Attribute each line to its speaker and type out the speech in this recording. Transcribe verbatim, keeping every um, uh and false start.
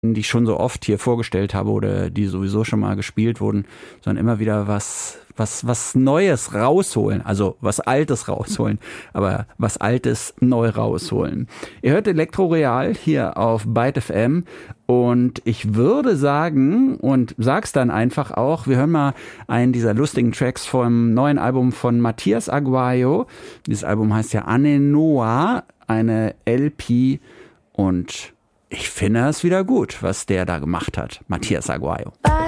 Speaker 1: die ich schon so oft hier vorgestellt habe oder die sowieso schon mal gespielt wurden, sondern immer wieder was, was, was Neues rausholen, also was Altes rausholen, aber was Altes neu rausholen. Ihr hört Elektro Real hier auf Byte F M und ich würde sagen und sag's dann einfach auch, wir hören mal einen dieser lustigen Tracks vom neuen Album von Matías Aguayo. Dieses Album heißt ja Anenoa, eine L P und ich finde es wieder gut, was der da gemacht hat, Matías Aguayo.